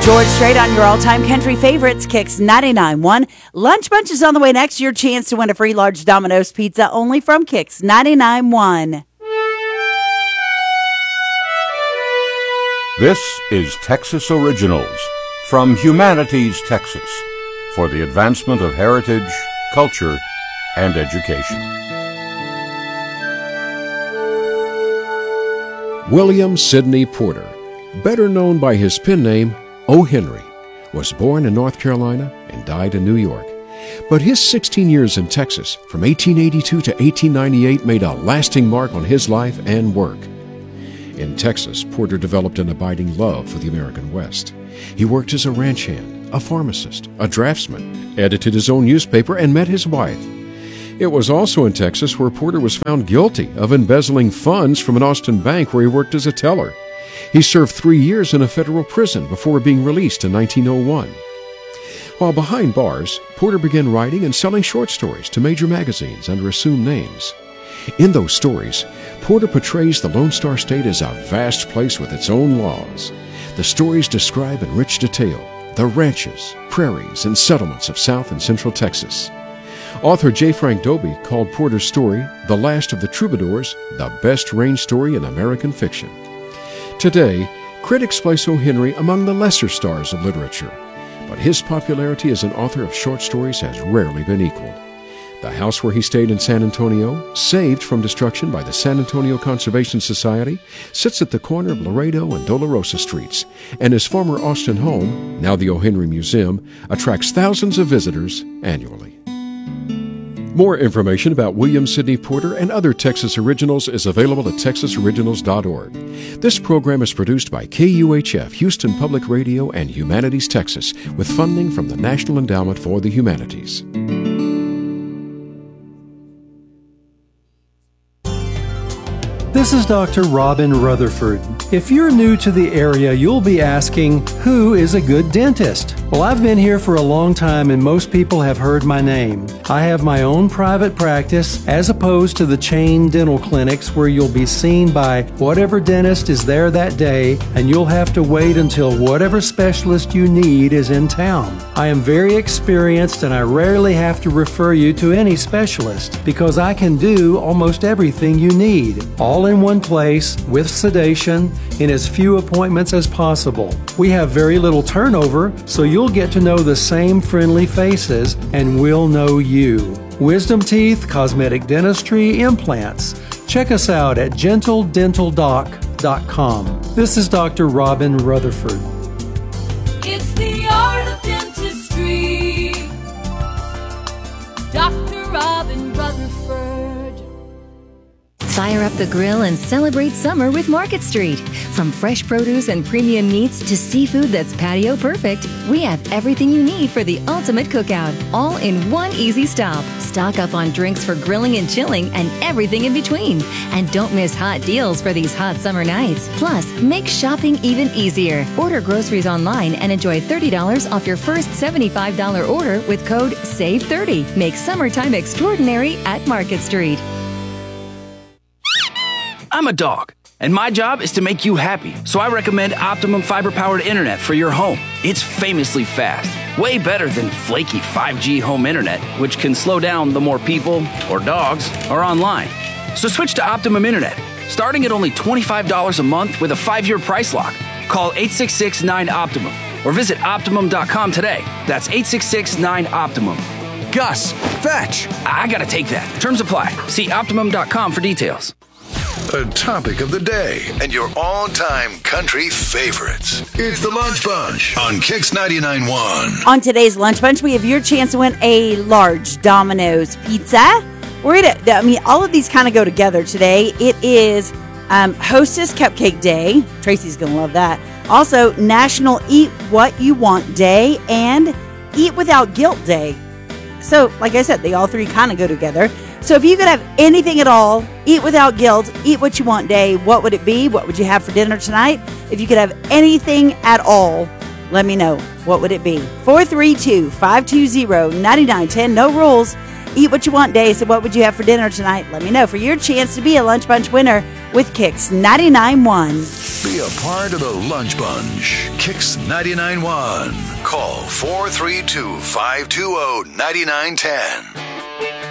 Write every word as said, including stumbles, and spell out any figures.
George Strait on your all-time country favorites, Kicks ninety-nine point one. Lunch Bunch is on the way next. Your chance to win a free large Domino's pizza only from Kicks ninety-nine point one. This is Texas Originals from Humanities, Texas, for the advancement of heritage, culture, and education. William Sidney Porter, better known by his pen name O. Henry, was born in North Carolina and died in New York. But his sixteen years in Texas, from eighteen eighty-two to eighteen ninety-eight, made a lasting mark on his life and work. In Texas, Porter developed an abiding love for the American West. He worked as a ranch hand, a pharmacist, a draftsman, edited his own newspaper, and met his wife. It was also in Texas where Porter was found guilty of embezzling funds from an Austin bank where he worked as a teller. He served three years in a federal prison before being released in nineteen oh one. While behind bars, Porter began writing and selling short stories to major magazines under assumed names. In those stories, Porter portrays the Lone Star State as a vast place with its own laws. The stories describe in rich detail the ranches, prairies, and settlements of South and Central Texas. Author J. Frank Dobie called Porter's story, The Last of the Troubadours, the best range story in American fiction. Today, critics place O. Henry among the lesser stars of literature, but his popularity as an author of short stories has rarely been equaled. The house where he stayed in San Antonio, saved from destruction by the San Antonio Conservation Society, sits at the corner of Laredo and Dolorosa Streets, and his former Austin home, now the O. Henry Museum, attracts thousands of visitors annually. More information about William Sidney Porter and other Texas Originals is available at texas originals dot org. This program is produced by K U H F, Houston Public Radio, and Humanities Texas, with funding from the National Endowment for the Humanities. This is Doctor Robin Rutherford. If you're new to the area, you'll be asking, who is a good dentist? Well, I've been here for a long time and most people have heard my name. I have my own private practice as opposed to the chain dental clinics where you'll be seen by whatever dentist is there that day and you'll have to wait until whatever specialist you need is in town. I am very experienced and I rarely have to refer you to any specialist because I can do almost everything you need, all in one place with sedation in as few appointments as possible. We have very little turnover, so you'll get to know the same friendly faces and we'll know you. Wisdom teeth, cosmetic dentistry, implants. Check us out at gentle dental doc dot com. This is Doctor Robin Rutherford. It's the art of dentistry. Doctor Robin Rutherford. Fire up the grill and celebrate summer with Market Street. From fresh produce and premium meats to seafood that's patio perfect, we have everything you need for the ultimate cookout, all in one easy stop. Stock up on drinks for grilling and chilling and everything in between. And don't miss hot deals for these hot summer nights. Plus, make shopping even easier. Order groceries online and enjoy thirty dollars off your first seventy-five dollars order with code save thirty. Make summertime extraordinary at Market Street. I'm a dog, and my job is to make you happy, so I recommend Optimum fiber-powered internet for your home. It's famously fast, way better than flaky five G home internet, which can slow down the more people, or dogs, are online. So switch to Optimum Internet, starting at only twenty-five dollars a month with a five-year price lock. Call eight six six nine Optimum or visit optimum dot com today. That's eight six six nine Optimum. Gus, fetch! I gotta take that. Terms apply. See optimum dot com for details. A topic of the day and your all-time country favorites. It's the Lunch Bunch on Kicks ninety-nine point one. On today's Lunch Bunch, we have your chance to win a large Domino's pizza. We're gonna, I mean, all of these kind of go together today. It is um, Hostess Cupcake Day. Tracy's going to love that. Also, National Eat What You Want Day and Eat Without Guilt Day. So, like I said, they all three kind of go together. So if you could have anything at all, eat without guilt, eat what you want day, what would it be? What would you have for dinner tonight? If you could have anything at all, let me know. What would it be? four three two, five two zero, nine nine one zero. No rules. Eat What You Want Day. So what would you have for dinner tonight? Let me know for your chance to be a Lunch Bunch winner with Kix ninety-nine point one. Be a part of the Lunch Bunch. Kix ninety-nine point one. Call four three two, five two zero, nine nine one zero.